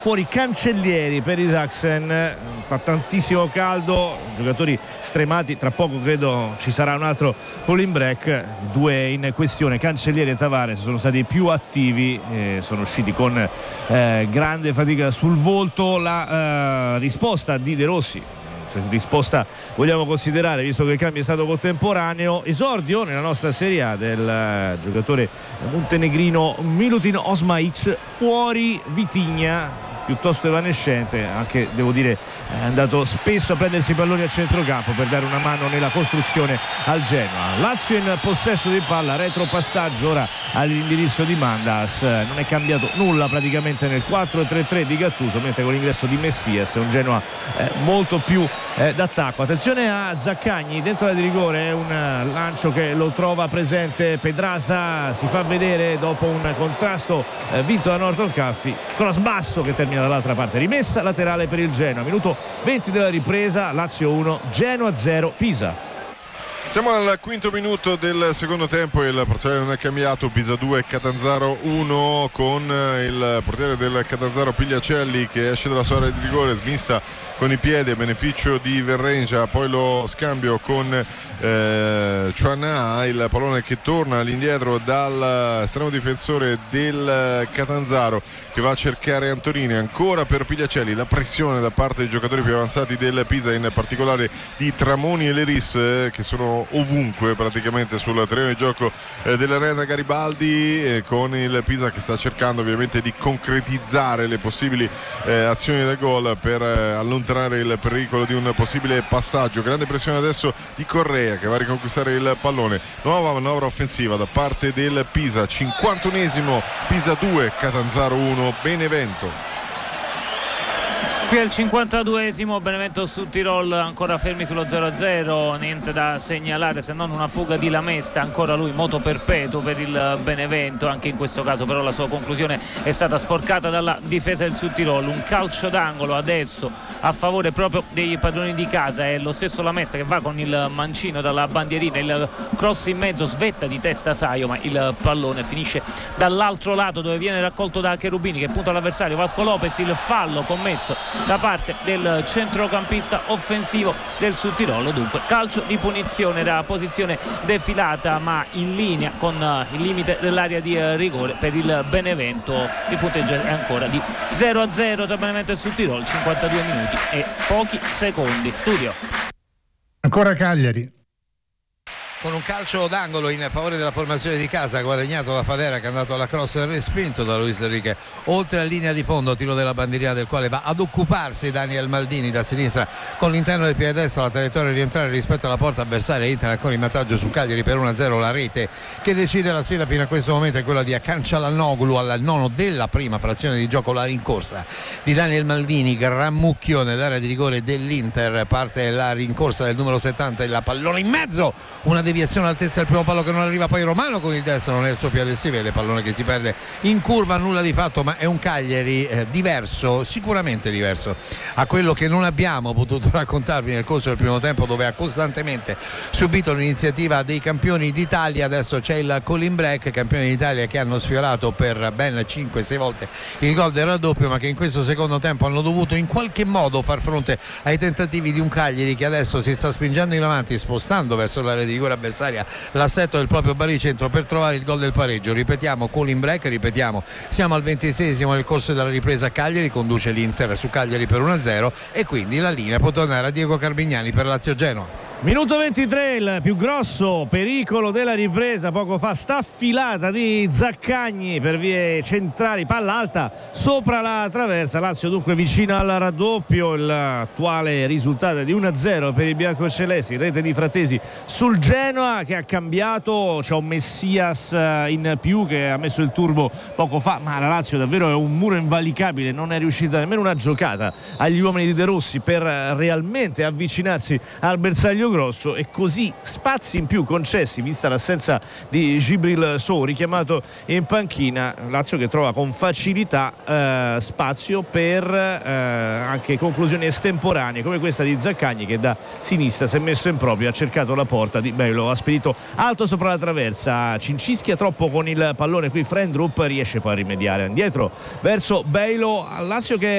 Fuori Cancellieri per i Sachsen, fa tantissimo caldo, giocatori stremati, tra poco credo ci sarà un altro cooling break. Due in questione, Cancellieri e Tavares, sono stati più attivi, sono usciti con grande fatica sul volto. La risposta di De Rossi, risposta vogliamo considerare, visto che il cambio è stato contemporaneo, esordio nella nostra Serie A del giocatore montenegrino Milutin Osmaic, fuori Vitigna, piuttosto evanescente, anche devo dire è andato spesso a prendersi i palloni a centrocampo per dare una mano nella costruzione al Genoa. Lazio in possesso di palla, retropassaggio ora all'indirizzo di Mandas, non è cambiato nulla praticamente nel 4-3-3 di Gattuso, mentre con l'ingresso di Messias è un Genoa molto più d'attacco. Attenzione a Zaccagni dentro la di rigore, è un lancio che lo trova presente Pedrasa, si fa vedere dopo un contrasto vinto da Norton Caffi, cross basso che termina dall'altra parte, rimessa laterale per il Genoa. Minuto 20 della ripresa, Lazio 1 Genoa 0 Pisa. Siamo al quinto minuto del secondo tempo, il parziale non è cambiato, Pisa 2 Catanzaro 1, con il portiere del Catanzaro Pigliacelli che esce dalla sua area di rigore, smista con i piedi a beneficio di Verrengia, poi lo scambio con Chuana, il pallone che torna all'indietro dall'estremo difensore del Catanzaro che va a cercare Antonini, ancora per Pigliacelli, la pressione da parte dei giocatori più avanzati del Pisa, in particolare di Tramoni e Leris, che sono ovunque praticamente sul terreno di gioco dell'Arena Garibaldi, con il Pisa che sta cercando ovviamente di concretizzare le possibili azioni da gol per allontanare il pericolo di un possibile passaggio. Grande pressione adesso di Correa che va a riconquistare il pallone, nuova manovra offensiva da parte del Pisa, 51esimo, Pisa 2 Catanzaro 1 Benevento. Qui è il 52esimo, Benevento su Tirol, ancora fermi sullo 0-0, niente da segnalare se non una fuga di Lamesta, ancora lui moto perpetuo per il Benevento, anche in questo caso però la sua conclusione è stata sporcata dalla difesa del Sud Tirol. Un calcio d'angolo adesso a favore proprio dei padroni di casa, è lo stesso Lamesta che va con il mancino dalla bandierina, il cross in mezzo, svetta di testa Saio, ma il pallone finisce dall'altro lato dove viene raccolto da Cherubini che punta all'avversario Vasco Lopez. Il fallo commesso da parte del centrocampista offensivo del Sud Tirolo, dunque calcio di punizione da posizione defilata ma in linea con il limite dell'area di rigore per il Benevento. Il punteggio è ancora di 0-0 tra Benevento e Sud Tirolo, 52 minuti e pochi secondi. Studio ancora Cagliari con un calcio d'angolo in favore della formazione di casa, guadagnato da Fadera che è andato alla cross respinto da Luis Enrique oltre la linea di fondo, tiro della bandierina del quale va ad occuparsi Daniel Maldini da sinistra con l'interno del piede destro, la traiettoria di rientrare rispetto alla porta avversaria. Inter ancora in vantaggio su Cagliari per 1-0. La rete che decide la sfida fino a questo momento è quella di Cancialanoglu al nono della prima frazione di gioco, la rincorsa di Daniel Maldini, gran mucchio nell'area di rigore dell'Inter, parte la rincorsa del numero 70, il pallone in mezzo, una deviazione all'altezza del primo palo che non arriva, poi Romano con il destro non è il suo piede, si vede pallone che si perde in curva, nulla di fatto, ma è un Cagliari diverso, sicuramente diverso a quello che non abbiamo potuto raccontarvi nel corso del primo tempo, dove ha costantemente subito l'iniziativa dei campioni d'Italia. Adesso c'è il cooling break, campioni d'Italia che hanno sfiorato per ben 5-6 volte il gol del raddoppio, ma che in questo secondo tempo hanno dovuto in qualche modo far fronte ai tentativi di un Cagliari che adesso si sta spingendo in avanti, spostando verso l'area di rigore avversaria l'assetto del proprio baricentro per trovare il gol del pareggio. Ripetiamo, cooling break, ripetiamo, siamo al 26esimo nel corso della ripresa. Cagliari conduce l'Inter su Cagliari per 1-0 e quindi la linea può tornare a Diego Carmignani per Lazio Genoa. Minuto 23, il più grosso pericolo della ripresa poco fa, staffilata di Zaccagni per vie centrali, palla alta sopra la traversa. Lazio dunque vicina al raddoppio, l'attuale risultato è di 1-0 per i biancocelesti, rete di Frattesi sul Genoa che ha cambiato, c'è un Messias in più che ha messo il turbo poco fa, ma la Lazio davvero è un muro invalicabile, non è riuscita nemmeno una giocata agli uomini di De Rossi per realmente avvicinarsi al bersaglio grosso, e così spazi in più concessi vista l'assenza di Gibril Sow richiamato in panchina. Lazio che trova con facilità spazio per anche conclusioni estemporanee come questa di Zaccagni che da sinistra si è messo in proprio, ha cercato la porta di Beilo, ha spedito alto sopra la traversa, cincischia troppo con il pallone qui Frendrup, riesce poi a rimediare indietro verso Beilo. Lazio che